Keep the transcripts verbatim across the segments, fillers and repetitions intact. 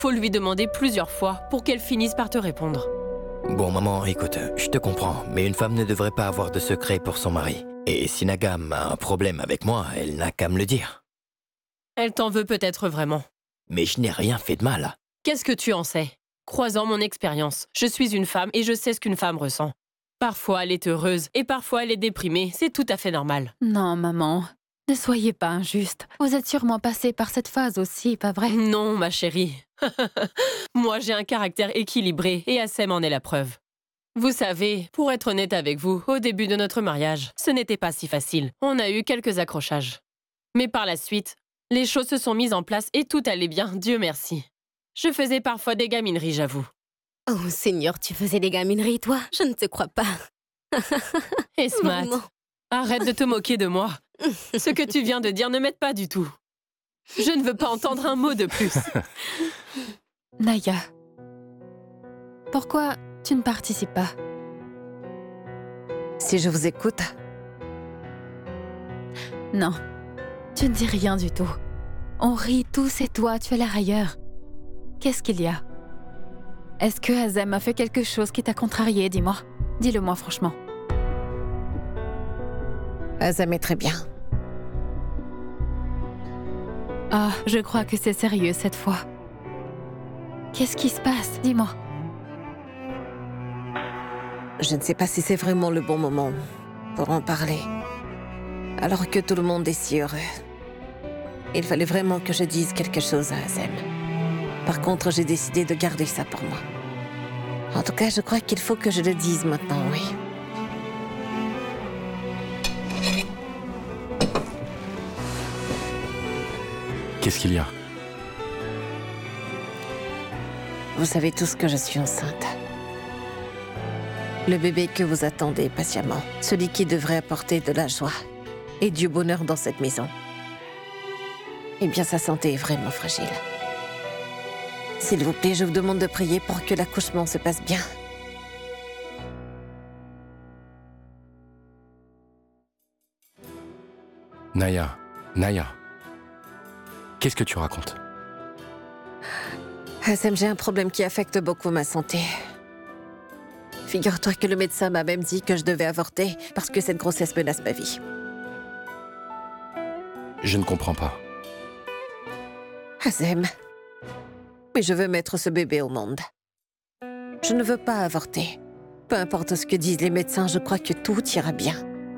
Faut lui demander plusieurs fois pour qu'elle finisse par te répondre. Bon, maman, écoute, je te comprends, mais une femme ne devrait pas avoir de secret pour son mari. Et si Nagam a un problème avec moi, elle n'a qu'à me le dire. Elle t'en veut peut-être vraiment. Mais je n'ai rien fait de mal. Qu'est-ce que tu en sais? Croisant mon expérience, je suis une femme et je sais ce qu'une femme ressent. Parfois, elle est heureuse et parfois, elle est déprimée. C'est tout à fait normal. Non, maman. Ne soyez pas injuste. Vous êtes sûrement passée par cette phase aussi, pas vrai? Non, ma chérie. Moi, j'ai un caractère équilibré et Assem en est la preuve. Vous savez, pour être honnête avec vous, au début de notre mariage, ce n'était pas si facile. On a eu quelques accrochages. Mais par la suite, les choses se sont mises en place et tout allait bien, Dieu merci. Je faisais parfois des gamineries, j'avoue. Oh, Seigneur, tu faisais des gamineries, toi? Je ne te crois pas. Esmat, Maman. arrête de te moquer de moi. Ce que tu viens de dire ne m'aide pas du tout. Je ne veux pas entendre un mot de plus. Naya, pourquoi tu ne participes pas? Si je vous écoute... Non, tu ne dis rien du tout. On rit tous et toi, tu es la railleure. Qu'est-ce qu'il y a? Est-ce que Azem a fait quelque chose qui t'a contrarié, dis-moi? Dis-le-moi franchement. Azem est très bien. Ah, je crois que c'est sérieux cette fois. Qu'est-ce qui se passe? Dis-moi. Je ne sais pas si c'est vraiment le bon moment pour en parler. Alors que tout le monde est si heureux. Il fallait vraiment que je dise quelque chose à Azem. Par contre, j'ai décidé de garder ça pour moi. En tout cas, je crois qu'il faut que je le dise maintenant, oui. Qu'est-ce qu'il y a? Vous savez tous que je suis enceinte. Le bébé que vous attendez patiemment. Celui qui devrait apporter de la joie et du bonheur dans cette maison. Eh bien, sa santé est vraiment fragile. S'il vous plaît, je vous demande de prier pour que l'accouchement se passe bien. Naya, Naya. Qu'est-ce que tu racontes? Azem, j'ai un problème qui affecte beaucoup ma santé. Figure-toi que le médecin m'a même dit que je devais avorter parce que cette grossesse menace ma vie. Je ne comprends pas. Azem, mais je veux mettre ce bébé au monde. Je ne veux pas avorter. Peu importe ce que disent les médecins, je crois que tout ira bien.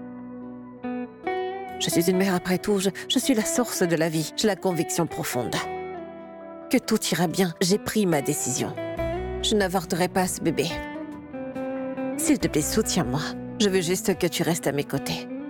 Je suis une mère après tout, je, je suis la source de la vie. J'ai la conviction profonde que tout ira bien. J'ai pris ma décision. Je n'avorterai pas ce bébé. S'il te plaît, soutiens-moi. Je veux juste que tu restes à mes côtés.